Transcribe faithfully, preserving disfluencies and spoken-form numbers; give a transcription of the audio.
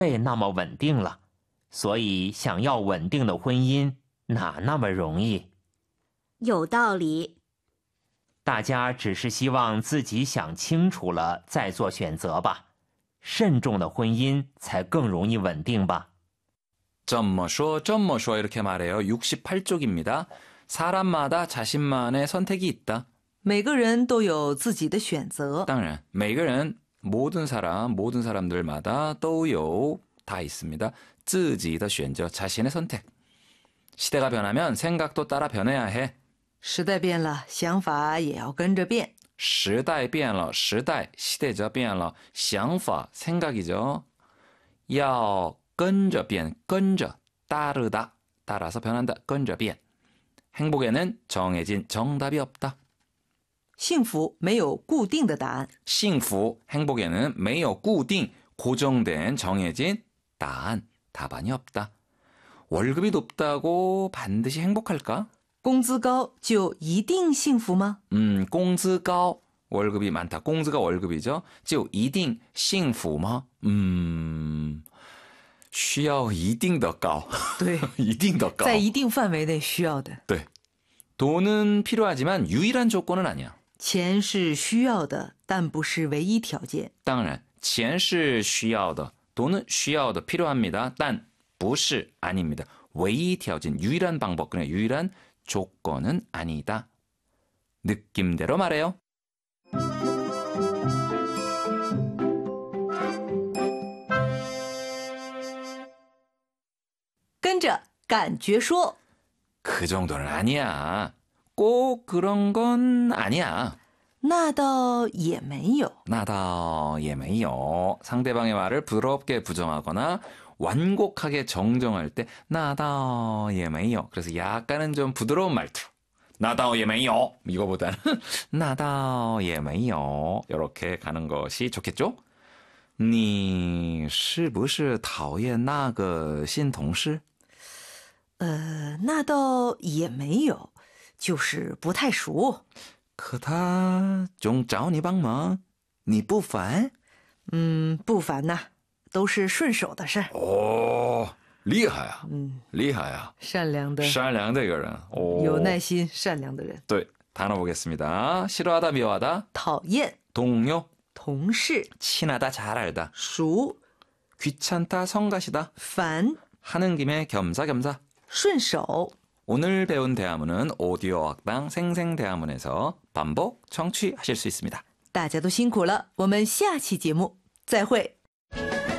那么稳定了，所以想要稳定的婚姻哪那么容易？ 有道理。 大家只是希望自己想清楚了再做选择吧，慎重的婚姻才更容易稳定吧。 怎么说怎么说이렇게 말해요. 육십팔 쪽입니다. 사람마다 자신만의 선택이 있다. 每个人都有自己的选择。 当然每个人 모든 사람, 모든 사람들마다 都有 다 있습니다. 自己的选择, 자신의 선택. 시대가 변하면 생각도 따라 변해야 해. 时代变了，想法也要跟着变。 时代变了, 时代, 시대죠, 变了, 想法, 생각이죠. 要跟着变, 跟着, 따르다, 따라서 변한다, 跟着变. 행복에는 정해진 정답이 없다. 幸福没有固定的答案。 幸福, 행복에는 没有固定, 고정된, 정해진答案, 답안이 없다. 월급이 높다고 반드시 행복할까? 工资高就一定幸福吗？ 음, 工资高, 월급이 많다. 工资가 월급이죠. 就一定幸福吗? 음, 需要一定的高. 对， 一定的高. 在一定范围内需要的。 네. 돈은 필요하지만 유일한 조건은 아니야. 钱是需要的，但不是唯一条件。 当然,钱是需要的, 돈은 需要的, 필요합니다. 但不是 아닙니다. 唯一条件, 유일한 방법, 그냥 유일한 조건은 아니다. 느낌대로 말해요. 跟着感觉说。 그 정도는 아니야. 꼭 그런 건 아니야. 那倒也没有. 나다也没有. 상대방의 말을 부드럽게 부정하거나 완곡하게 정정할 때 나다也没有. 그래서 약간은 좀 부드러운 말투. 나다也没有. 이거보다는 나다也没有. 이렇게 가는 것이 좋겠죠? 你是不是讨厌那个新同事? 呃，那倒也没有，就是不太熟。 可他总找你帮忙，你不烦？ 嗯，不烦呐，都是顺手的事。 哦，厉害啊！ 嗯， 厉害啊！ 善良的， 善良的一个人，哦， 有耐心、善良的人。 对，단어 보겠습니다. 싫어하다, 미워하다. 讨厌。 동료. 同事。 친하다, 잘 알다. 熟。 귀찮다, 성가시다. 烦。 하는 김에 겸사겸사. 顺手. 오늘 배운 대화문은 오디오 학당 생생대화문에서 반복 청취하실 수 있습니다. 大家都辛苦了，我们下期节目再会。